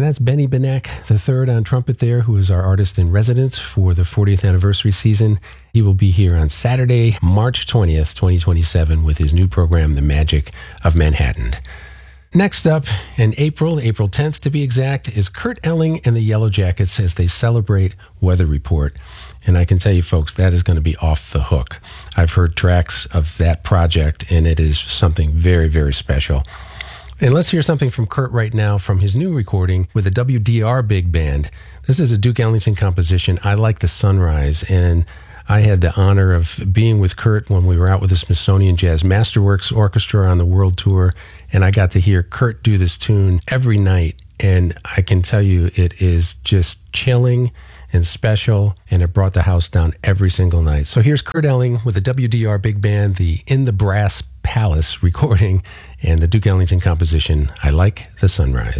And that's Benny Benek III on trumpet there, who is our artist in residence for the 40th anniversary season. He will be here on Saturday, March 20th, 2027, with his new program, The Magic of Manhattan. Next up, in April 10th to be exact, is Kurt Elling and the Yellow Jackets as they celebrate Weather Report. And I can tell you, folks, that is going to be off the hook. I've heard tracks of that project, and it is something very, very special. And let's hear something from Kurt right now from his new recording with the WDR Big Band. This is a Duke Ellington composition, I Like the Sunrise, and I had the honor of being with Kurt when we were out with the Smithsonian Jazz Masterworks Orchestra on the world tour, and I got to hear Kurt do this tune every night, and I can tell you it is just chilling and special, and it brought the house down every single night. So here's Kurt Elling with the WDR Big Band, the In the Brass Palace recording, and the Duke Ellington composition, I Like the Sunrise.